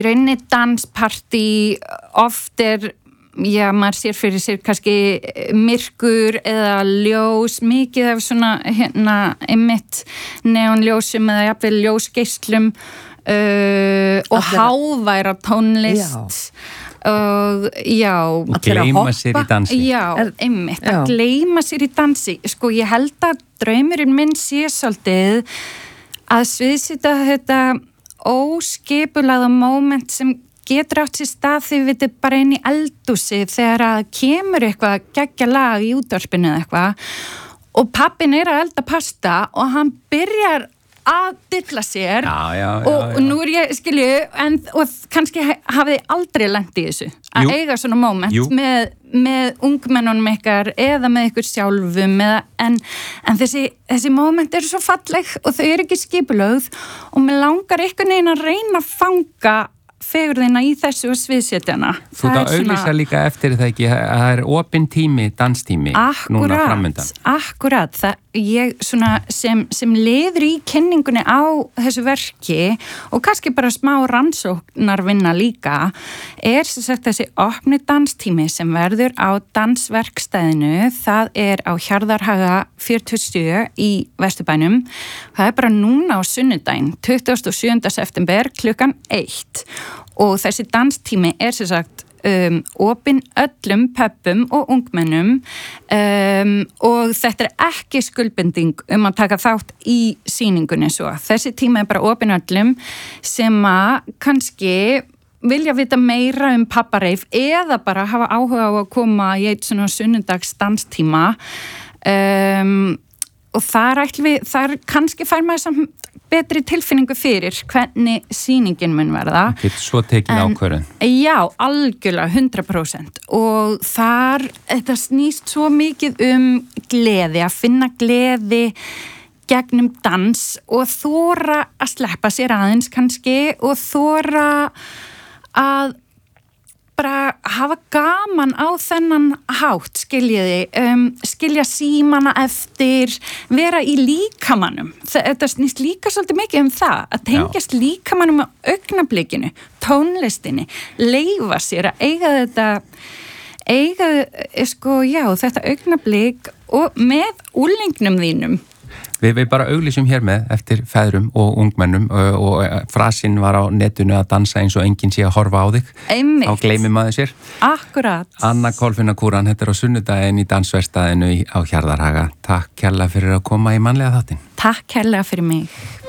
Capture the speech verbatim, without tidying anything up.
rauninni danspartí oft er, já, maður sér fyrir sér kannski myrkur eða ljós, mikið af svona, hérna, einmitt neonljósum eða jafnvel ljósgeislum uh, og háværa tónlist. Já. Og já, og gleyma sér í dansi. Já, einmitt, að gleyma sér í dansi. Sko, ég held að draumurinn minn sé svolítið að sviðsita þetta óskipulaða moment sem getur átt sér stað því við þetta bara inn í eldhúsi þegar að kemur eitthvað geggja lag í útvarpinu eða eitthvað og pappin er að elda pasta og hann byrjar að dilla sér já, já, já, og já. nú er ég, skilju, en, og kannski hafið þið aldrei lent í þessu að Jú. eiga svona moment Jú. með, með ungmennunum ykkar eða með ykkur sjálfum eða, en, en þessi, þessi moment eru svo falleg og þau eru ekki skipulögð og mér langar einhvern veginn að reyna að fanga fegurðina í þessu og sviðsetjana. Þú ert að auglýsa svona... líka eftir það ekki, að það er opinn tími, danstími, akkurat, núna framundan. Akkurat, það ég svona sem, sem liður í kynningunni á þessu verki og kannski bara smá rannsóknarvinna líka er sem sagt þessi opni danstími sem verður á dansverkstæðinu, það er á Hjarðarhaga fjörutíu og sjö í Vesturbænum. Það er bara núna á sunnudaginn, tuttugasta og sjöunda september klukkan eitt. Og þessi danstími er sem sagt um, opinn öllum pöppum og ungmennum um, og þetta er ekki skuldbinding um að taka þátt í sýningunni svo. Þessi tími er bara opinn öllum sem að kannski vilja vita meira um pappareif eða bara hafa áhuga á að koma í eitt svona sunnudags danstíma um, og þar ætlum við, þar kannski fær maður samt betri tilfinningu fyrir hvernig sýningin mun verða. Getur svo tekið ákvörðun. Já, algjörlega, hundrað prósent. Og þar, þetta snýst svo mikið um gleði, að finna gleði gegnum dans og þora að sleppa sér aðeins kannski og þora að bara hafa gaman á þennan hátt, skiljiði, um, skilja símana eftir, vera í líkamannum. Þetta snýst líka svolítið mikið um það, að tengjast líkamannum á augnablikinu, tónlistinni, leyfa sér að eiga þetta, eiga, sko, já, þetta augnablik og með úlingnum þínum. Við, við bara auglýsum hér með eftir feðrum og ungmennum og, og frasinn var á netinu að dansa eins og enginn sé að horfa á þig. Einmitt. Þá gleymir maður sér. Akkurat. Anna Kolfinna Kúran, þetta er á sunnudaginn í dansverkstæðinu á Hjarðarhaga. Takk kærlega fyrir að koma í mannlega þáttinn. Takk kærlega fyrir mig.